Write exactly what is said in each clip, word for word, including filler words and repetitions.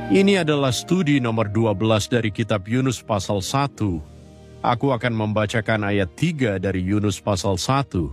Ini adalah studi nomor dua belas dari kitab Yunus pasal satu. Aku akan membacakan ayat tiga dari Yunus pasal satu.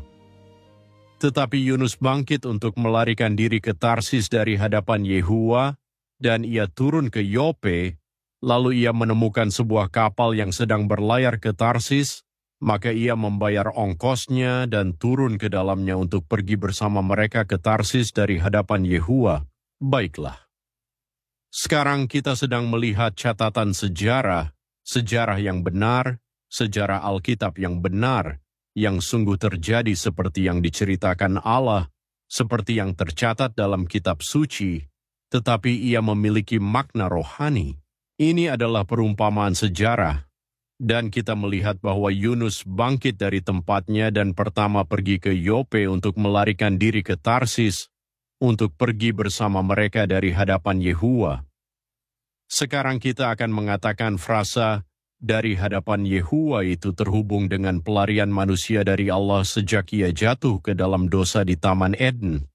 Tetapi Yunus bangkit untuk melarikan diri ke Tarsis dari hadapan Yehuwa, dan ia turun ke Yope, lalu ia menemukan sebuah kapal yang sedang berlayar ke Tarsis, maka ia membayar ongkosnya dan turun ke dalamnya untuk pergi bersama mereka ke Tarsis dari hadapan Yehuwa. Baiklah. Sekarang kita sedang melihat catatan sejarah, sejarah yang benar, sejarah Alkitab yang benar, yang sungguh terjadi seperti yang diceritakan Allah, seperti yang tercatat dalam kitab suci, tetapi ia memiliki makna rohani. Ini adalah perumpamaan sejarah, dan kita melihat bahwa Yunus bangkit dari tempatnya dan pertama pergi ke Yope untuk melarikan diri ke Tarsis, untuk pergi bersama mereka dari hadapan Yehuwa. Sekarang kita akan mengatakan frasa dari hadapan Yehuwa itu terhubung dengan pelarian manusia dari Allah sejak ia jatuh ke dalam dosa di Taman Eden.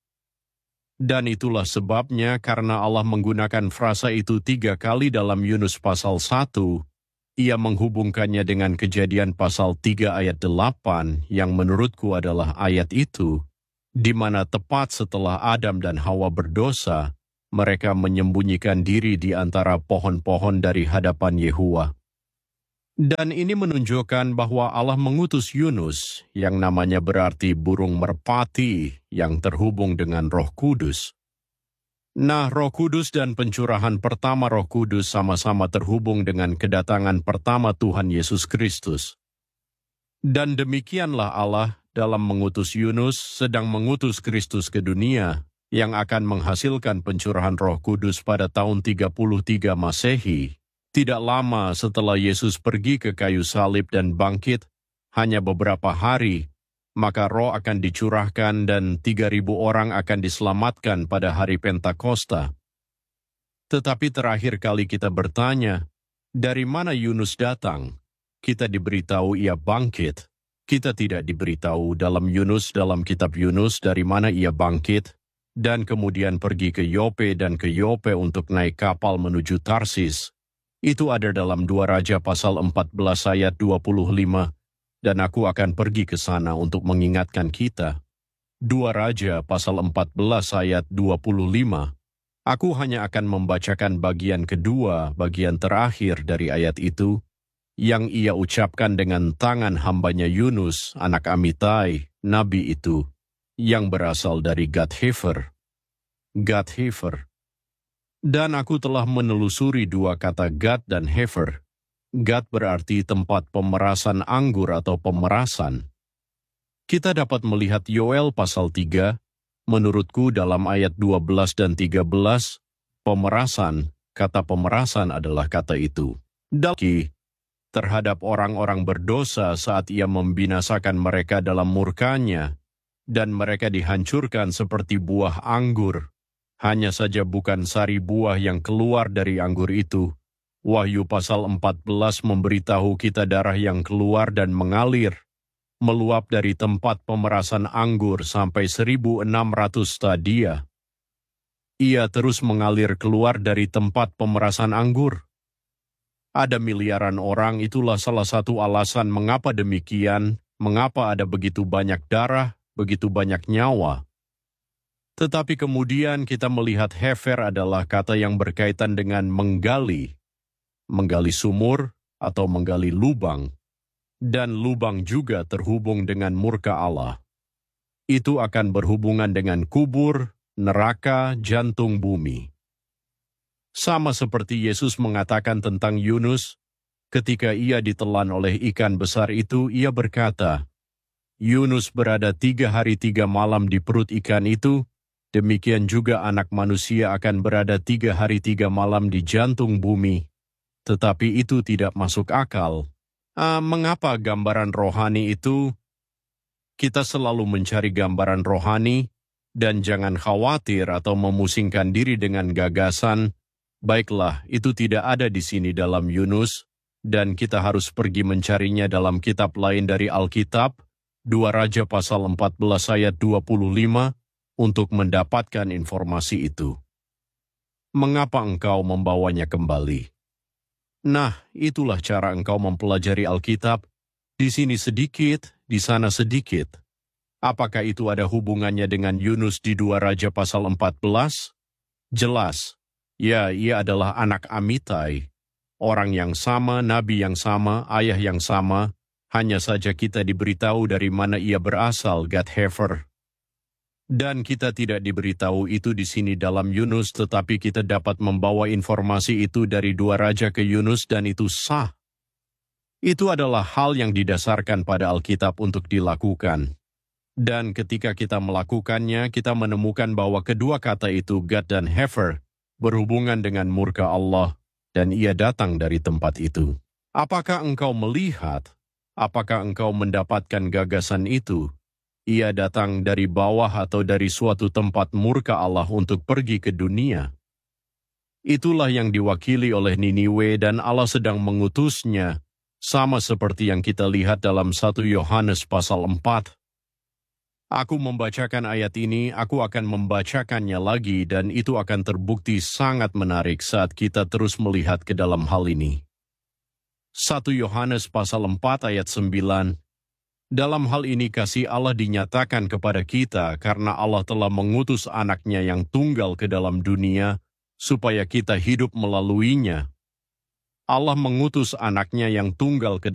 Dan itulah sebabnya karena Allah menggunakan frasa itu tiga kali dalam Yunus pasal satu, ia menghubungkannya dengan Kejadian pasal tiga ayat delapan yang menurutku adalah ayat itu, di mana tepat setelah Adam dan Hawa berdosa, mereka menyembunyikan diri di antara pohon-pohon dari hadapan Yehuwa. Dan ini menunjukkan bahwa Allah mengutus Yunus, yang namanya berarti burung merpati, yang terhubung dengan Roh Kudus. Nah, Roh Kudus dan pencurahan pertama Roh Kudus sama-sama terhubung dengan kedatangan pertama Tuhan Yesus Kristus. Dan demikianlah Allah dalam mengutus Yunus sedang mengutus Kristus ke dunia, yang akan menghasilkan pencurahan Roh Kudus pada tahun tiga puluh tiga Masehi, tidak lama setelah Yesus pergi ke kayu salib dan bangkit, hanya beberapa hari, maka Roh akan dicurahkan dan tiga ribu orang akan diselamatkan pada hari Pentakosta. Tetapi terakhir kali kita bertanya, dari mana Yunus datang? Kita diberitahu ia bangkit. Kita tidak diberitahu dalam Yunus, dalam kitab Yunus, dari mana ia bangkit, dan kemudian pergi ke Yope dan ke Yope untuk naik kapal menuju Tarsis. Itu ada dalam dua Raja pasal empat belas ayat dua puluh lima, dan aku akan pergi ke sana untuk mengingatkan kita. dua Raja pasal empat belas ayat dua puluh lima. Aku hanya akan membacakan bagian kedua, bagian terakhir dari ayat itu, yang ia ucapkan dengan tangan hambanya Yunus, anak Amitai, nabi itu, yang berasal dari Gad-Hefer. Gad-Hefer. Dan aku telah menelusuri dua kata Gad dan Hefer. Gad berarti tempat pemerasan anggur atau pemerasan. Kita dapat melihat Yoel pasal tiga, menurutku dalam ayat dua belas dan tiga belas, pemerasan, kata pemerasan adalah kata itu. Dalki, terhadap orang-orang berdosa saat ia membinasakan mereka dalam murkanya, dan mereka dihancurkan seperti buah anggur. Hanya saja bukan sari buah yang keluar dari anggur itu. Wahyu pasal empat belas memberitahu kita darah yang keluar dan mengalir, meluap dari tempat pemerasan anggur sampai seribu enam ratus stadia. Ia terus mengalir keluar dari tempat pemerasan anggur. Ada miliaran orang, itulah salah satu alasan mengapa demikian, mengapa ada begitu banyak darah, begitu banyak nyawa. Tetapi kemudian kita melihat Hefer adalah kata yang berkaitan dengan menggali, menggali sumur atau menggali lubang, dan lubang juga terhubung dengan murka Allah. Itu akan berhubungan dengan kubur, neraka, jantung bumi. Sama seperti Yesus mengatakan tentang Yunus, ketika ia ditelan oleh ikan besar itu, ia berkata, Yunus berada tiga hari tiga malam di perut ikan itu, demikian juga anak manusia akan berada tiga hari tiga malam di jantung bumi. Tetapi itu tidak masuk akal. Ah, mengapa gambaran rohani itu? Kita selalu mencari gambaran rohani, dan jangan khawatir atau memusingkan diri dengan gagasan, baiklah, itu tidak ada di sini dalam Yunus, dan kita harus pergi mencarinya dalam kitab lain dari Alkitab, dua Raja pasal empat belas ayat dua puluh lima, untuk mendapatkan informasi itu. Mengapa engkau membawanya kembali? Nah, itulah cara engkau mempelajari Alkitab, di sini sedikit, di sana sedikit. Apakah itu ada hubungannya dengan Yunus di dua Raja pasal empat belas? Jelas, ya ia adalah anak Amitai, orang yang sama, nabi yang sama, ayah yang sama, hanya saja kita diberitahu dari mana ia berasal, Gad-Hefer. Dan kita tidak diberitahu itu di sini dalam Yunus, tetapi kita dapat membawa informasi itu dari dua Raja ke Yunus dan itu sah. Itu adalah hal yang didasarkan pada Alkitab untuk dilakukan. Dan ketika kita melakukannya, kita menemukan bahwa kedua kata itu, Gad dan Hefer, berhubungan dengan murka Allah, dan ia datang dari tempat itu. Apakah engkau melihat, apakah engkau mendapatkan gagasan itu? Ia datang dari bawah atau dari suatu tempat murka Allah untuk pergi ke dunia. Itulah yang diwakili oleh Niniwe dan Allah sedang mengutusnya, sama seperti yang kita lihat dalam satu Yohanes pasal empat. Aku membacakan ayat ini, aku akan membacakannya lagi dan itu akan terbukti sangat menarik saat kita terus melihat ke dalam hal ini. satu Yohanes pasal empat ayat sembilan. Dalam hal ini kasih Allah dinyatakan kepada kita karena Allah telah mengutus anaknya yang tunggal ke dalam dunia supaya kita hidup melaluinya. Allah mengutus anaknya yang tunggal ke